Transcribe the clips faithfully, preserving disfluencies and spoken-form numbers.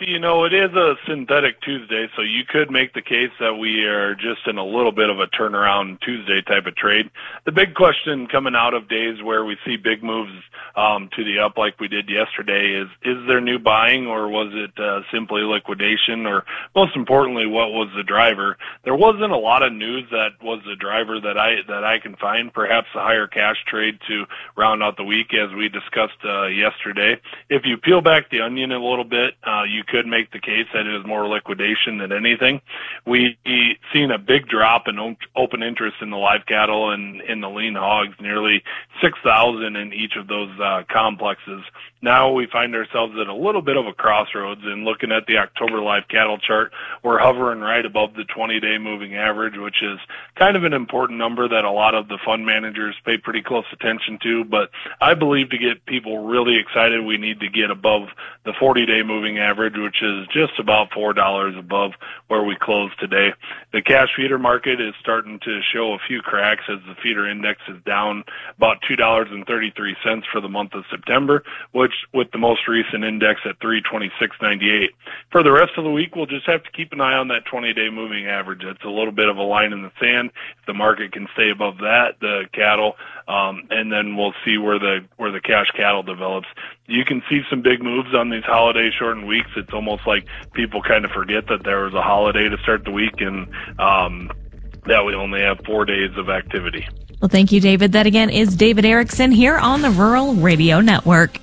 You know, it is a synthetic Tuesday, so you could make the case that we are just in a little bit of a turnaround Tuesday type of trade. The big question coming out of days where we see big moves um, to the up like we did yesterday is, is there new buying, or was it uh, simply liquidation, or most importantly, what was the driver? There wasn't a lot of news that was the driver that I that I can find, perhaps a higher cash trade to round out the week as we discussed uh, yesterday. If you peel back the onion a little bit, uh, you could make the case that it was more liquidation than anything. We seen a big drop in open interest in the live cattle and in the lean hogs, nearly six thousand in each of those uh, complexes. Now we find ourselves at a little bit of a crossroads, and looking at the October live cattle chart, we're hovering right above the twenty-day moving average, which is kind of an important number that a lot of the fund managers pay pretty close attention to. But I believe to get people really excited, we need to get above the forty-day moving average, which is just about four dollars above where we closed today. The cash feeder market is starting to show a few cracks as the feeder index is down about two dollars and thirty-three cents for the month of September, which with the most recent index at three twenty-six ninety-eight. For the rest of the week, we'll just have to keep an eye on that twenty-day moving average. It's a little bit of a line in the sand. If the market can stay above that, the cattle, um, and then we'll see where the where the cash cattle develops. You can see some big moves on these holiday shortened weeks. It's almost like people kind of forget that there was a holiday to start the week, and um, that we only have four days of activity. Well, thank you, David. That again is David Erickson here on the Rural Radio Network.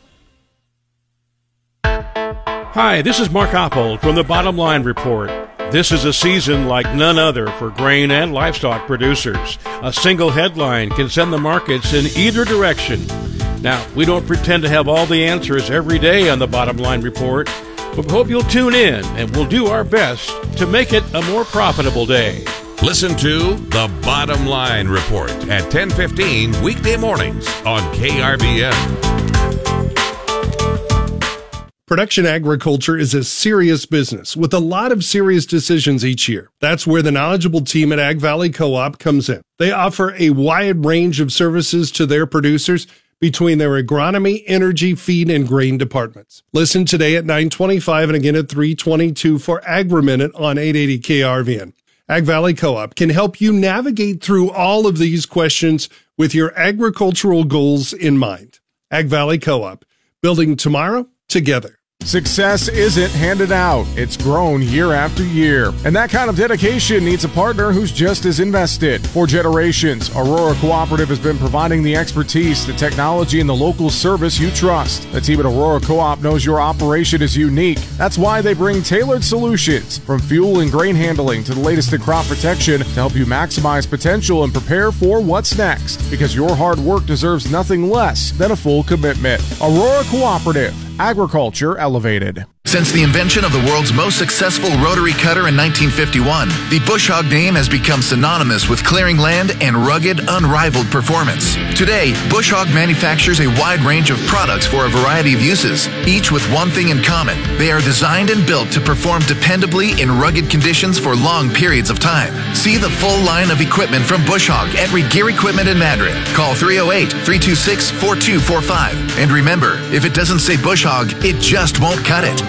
Hi, this is Mark Oppold from the Bottom Line Report. This is a season like none other for grain and livestock producers. A single headline can send the markets in either direction. Now, we don't pretend to have all the answers every day on the Bottom Line Report, but we hope you'll tune in, and we'll do our best to make it a more profitable day. Listen to The Bottom Line Report at ten fifteen weekday mornings on K R B N. Production agriculture is a serious business with a lot of serious decisions each year. That's where the knowledgeable team at Ag Valley Co-op comes in. They offer a wide range of services to their producers between their agronomy, energy, feed, and grain departments. Listen today at nine twenty-five and again at three twenty-two for Agri-Minute on eight eighty K R V N. Ag Valley Co-op can help you navigate through all of these questions with your agricultural goals in mind. Ag Valley Co-op, building tomorrow together. Success isn't handed out. It's grown year after year. And that kind of dedication needs a partner who's just as invested. For generations, Aurora Cooperative has been providing the expertise, the technology, and the local service you trust. The team at Aurora Co-op knows your operation is unique. That's why they bring tailored solutions, from fuel and grain handling to the latest in crop protection, to help you maximize potential and prepare for what's next. Because your hard work deserves nothing less than a full commitment. Aurora Cooperative. Agriculture elevated. Since the invention of the world's most successful rotary cutter in nineteen fifty-one, the Bush Hog name has become synonymous with clearing land and rugged, unrivaled performance. Today, Bush Hog manufactures a wide range of products for a variety of uses, each with one thing in common. They are designed and built to perform dependably in rugged conditions for long periods of time. See the full line of equipment from Bush Hog at Regear Equipment in Madrid. Call three oh eight, three two six, four two four five. And remember, if it doesn't say Bush Hog, it just won't cut it.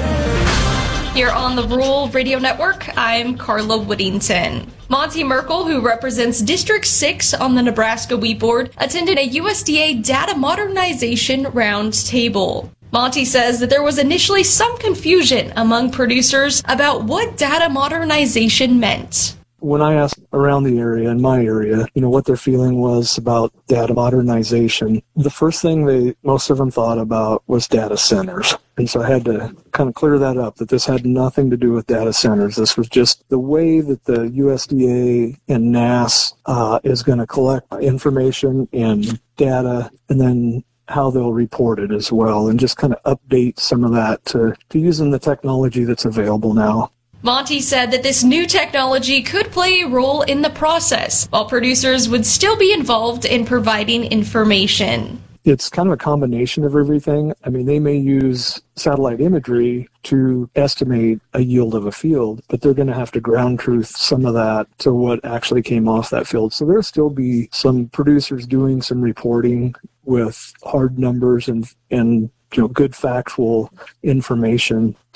Here on the Rural Radio Network, I'm Carla Whittington. Monty Merkel, who represents District six on the Nebraska Wheat Board, attended a U S D A data modernization roundtable. Monty says that there was initially some confusion among producers about what data modernization meant. When I asked around the area, in my area, you know, what their feeling was about data modernization, the first thing they, most of them thought about was data centers. And so I had to kind of clear that up, that this had nothing to do with data centers. This was just the way that the U S D A and N A S uh, is going to collect information and data, and then how they'll report it as well, and just kind of update some of that to, to using the technology that's available now. Monty said that this new technology could play a role in the process, while producers would still be involved in providing information. It's kind of a combination of everything. I mean, they may use satellite imagery to estimate a yield of a field, but they're going to have to ground truth some of that to what actually came off that field. So there'll still be some producers doing some reporting with hard numbers and, and you know, good factual information